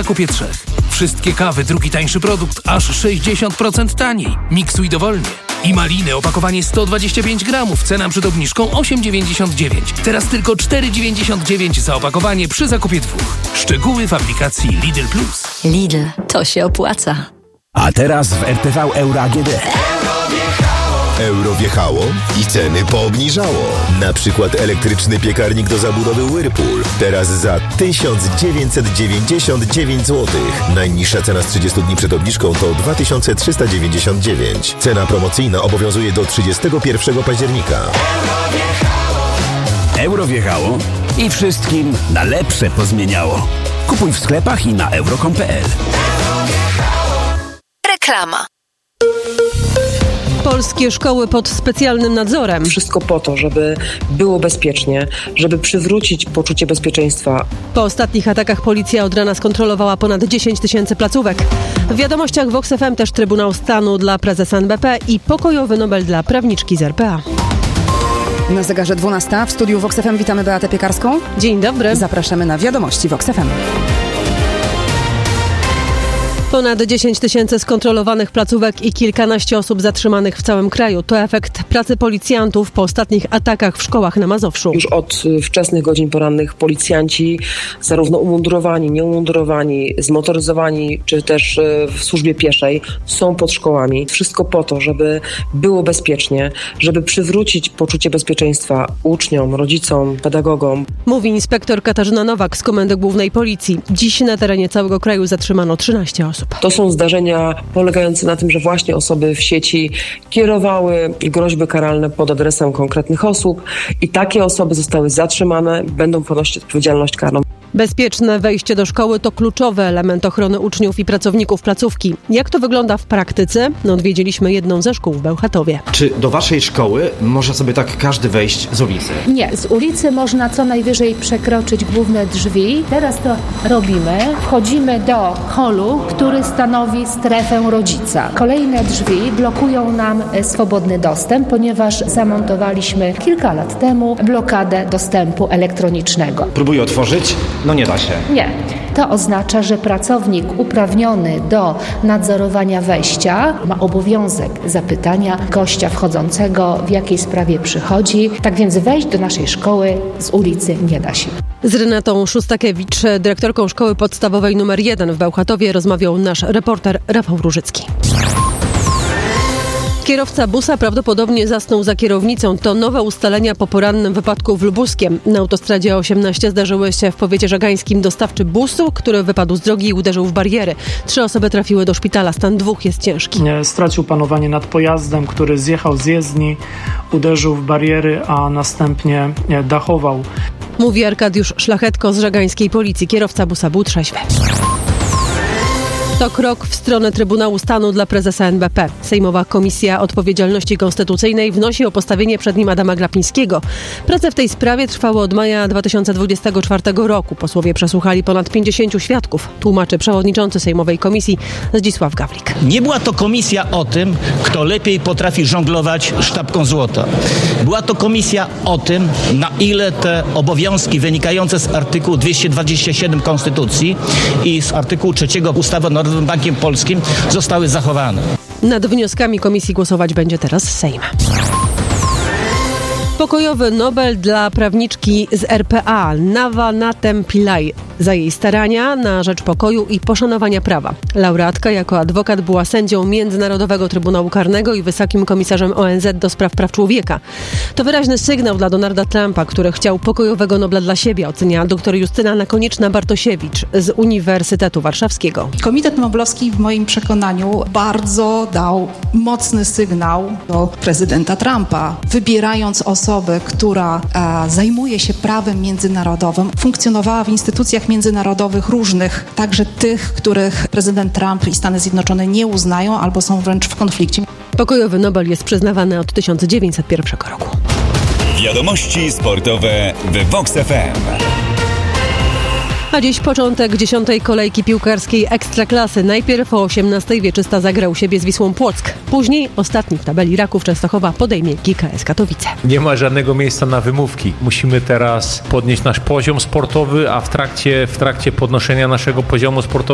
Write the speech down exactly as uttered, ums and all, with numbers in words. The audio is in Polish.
zakupie trzech. Wszystkie kawy, drugi tańszy produkt, aż sześćdziesiąt procent taniej. Miksuj dowolnie. I maliny, opakowanie sto dwadzieścia pięć gramów, cena przed obniżką osiem dziewięćdziesiąt dziewięć. Teraz tylko cztery dziewięćdziesiąt dziewięć za opakowanie przy zakupie dwóch. Szczegóły w aplikacji Lidl Plus. Lidl, to się opłaca. A teraz w R T V Euro A G D. Euro wjechało i ceny poobniżało. Na przykład elektryczny piekarnik do zabudowy Whirlpool. Teraz za tysiąc dziewięćset dziewięćdziesiąt dziewięć złotych. Najniższa cena z trzydziestu dni przed obniżką to dwa tysiące trzysta dziewięćdziesiąt dziewięć. Cena promocyjna obowiązuje do trzydziestego pierwszego października. Euro wjechało i wszystkim na lepsze pozmieniało. Kupuj w sklepach i na euro kropka com kropka p l. Reklama. Polskie szkoły pod specjalnym nadzorem. Wszystko po to, żeby było bezpiecznie, żeby przywrócić poczucie bezpieczeństwa. Po ostatnich atakach policja od rana skontrolowała ponad dziesięć tysięcy placówek. W wiadomościach Vox F M też Trybunał Stanu dla prezesa N B P i pokojowy Nobel dla prawniczki z R P A. Na zegarze dwunasta w studiu Vox F M witamy Beatę Piekarską. Dzień dobry. Zapraszamy na wiadomości Vox F M. Ponad dziesięć tysięcy skontrolowanych placówek i kilkanaście osób zatrzymanych w całym kraju. To efekt pracy policjantów po ostatnich atakach w szkołach na Mazowszu. Już od wczesnych godzin porannych policjanci, zarówno umundurowani, nieumundurowani, zmotoryzowani, czy też w służbie pieszej, są pod szkołami. Wszystko po to, żeby było bezpiecznie, żeby przywrócić poczucie bezpieczeństwa uczniom, rodzicom, pedagogom. Mówi inspektor Katarzyna Nowak z Komendy Głównej Policji. Dziś na terenie całego kraju zatrzymano trzynaście osób. To są zdarzenia polegające na tym, że właśnie osoby w sieci kierowały groźby karalne pod adresem konkretnych osób i takie osoby zostały zatrzymane, będą ponosić odpowiedzialność karną. Bezpieczne wejście do szkoły to kluczowy element ochrony uczniów i pracowników placówki. Jak to wygląda w praktyce? No, odwiedziliśmy jedną ze szkół w Bełchatowie. Czy do waszej szkoły może sobie tak każdy wejść z ulicy? Nie, z ulicy można co najwyżej przekroczyć główne drzwi. Teraz to robimy. Wchodzimy do holu, który stanowi strefę rodzica. Kolejne drzwi blokują nam swobodny dostęp, ponieważ zamontowaliśmy kilka lat temu blokadę dostępu elektronicznego. Próbuję otworzyć. No nie da się. Nie. To oznacza, że pracownik uprawniony do nadzorowania wejścia ma obowiązek zapytania gościa wchodzącego, w jakiej sprawie przychodzi. Tak więc wejść do naszej szkoły z ulicy nie da się. Z Renatą Szustakiewicz, dyrektorką szkoły podstawowej numer jeden w Bełchatowie, rozmawiał nasz reporter Rafał Różycki. Kierowca busa prawdopodobnie zasnął za kierownicą. To nowe ustalenia po porannym wypadku w Lubuskiem. Na autostradzie osiemnaście zdarzyły się w powiecie żagańskim dostawczy busu, który wypadł z drogi i uderzył w bariery. Trzy osoby trafiły do szpitala, stan dwóch jest ciężki. Stracił panowanie nad pojazdem, który zjechał z jezdni, uderzył w bariery, a następnie dachował. Mówi Arkadiusz Szlachetko z żagańskiej policji. Kierowca busa był trzeźwy. To krok w stronę Trybunału Stanu dla prezesa N B P. Sejmowa Komisja Odpowiedzialności Konstytucyjnej wnosi o postawienie przed nim Adama Glapińskiego. Prace w tej sprawie trwały od maja dwa tysiące dwudziestego czwartego roku. Posłowie przesłuchali ponad pięćdziesięciu świadków. Tłumaczy przewodniczący Sejmowej Komisji Zdzisław Gawlik. Nie była to komisja o tym, kto lepiej potrafi żonglować sztabką złota. Była to komisja o tym, na ile te obowiązki wynikające z artykułu dwieście dwadzieścia siedem Konstytucji i z artykułu trzeciego ustawy o Narodowym Bankiem Polskim zostały zachowane. Nad wnioskami komisji głosować będzie teraz Sejm. Pokojowy Nobel dla prawniczki z R P A Nawa Natem Pillai za jej starania na rzecz pokoju i poszanowania prawa. Laureatka jako adwokat była sędzią Międzynarodowego Trybunału Karnego i wysokim komisarzem O N Z do spraw praw człowieka. To wyraźny sygnał dla Donalda Trumpa, który chciał pokojowego Nobla dla siebie, ocenia dr Justyna Nakonieczna-Bartosiewicz z Uniwersytetu Warszawskiego. Komitet Noblowski w moim przekonaniu bardzo dał mocny sygnał do prezydenta Trumpa, wybierając osobę, która e, zajmuje się prawem międzynarodowym, funkcjonowała w instytucjach międzynarodowych różnych, także tych, których prezydent Trump i Stany Zjednoczone nie uznają albo są wręcz w konflikcie. Pokojowy Nobel jest przyznawany od tysiąc dziewięćset pierwszego roku. Wiadomości sportowe w Vox F M. A dziś początek dziesiątej kolejki piłkarskiej Ekstraklasy. Najpierw o osiemnastej Wieczysta zagra u siebie z Wisłą Płock. Później ostatni w tabeli Raków Częstochowa podejmie G K S Katowice. Nie ma żadnego miejsca na wymówki. Musimy teraz podnieść nasz poziom sportowy, a w trakcie, w trakcie podnoszenia naszego poziomu sportowego